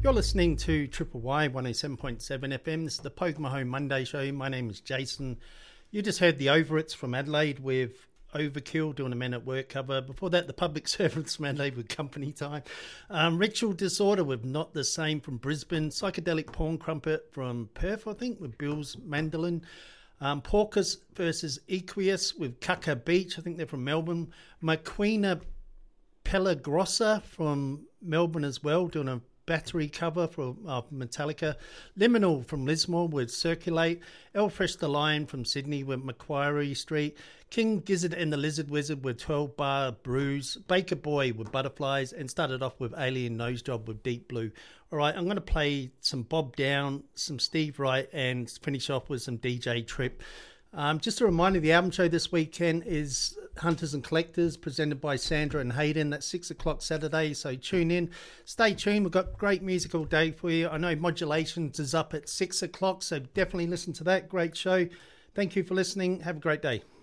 You're listening to Triple Y 107.7 FM. This is the Poke My Home Monday show. My name is Jason. You just heard the Overits from Adelaide with Overkill doing a Men at Work cover. Before that, the Public Servants from Adelaide with Company Time. Ritual Disorder with Not the Same from Brisbane. Psychedelic Porn Crumpet from Perth, I think, with Bill's Mandolin. Porcus versus Equius with Kaka Beach. I think they're from Melbourne. Maquina Pelagrossa from Melbourne as well, doing a battery cover for Metallica. Liminal from Lismore with Circulate. Elfresh the Lion from Sydney with Macquarie Street. King Gizzard and the Lizard Wizard with 12 Bar Brews. Baker Boy with Butterflies. And started off with Alien Nosejob with Deep Blue. All right, I'm going to play some Bob Down, some Steve Wright, and finish off with some DJ Trip. Just a reminder, the album show this weekend is Hunters and Collectors, presented by Sandra and Hayden. That's 6 o'clock Saturday, so tune in. Stay tuned. We've got great music all day for you. I know Modulations is up at 6 o'clock, so definitely listen to that. Great show. Thank you for listening. Have a great day.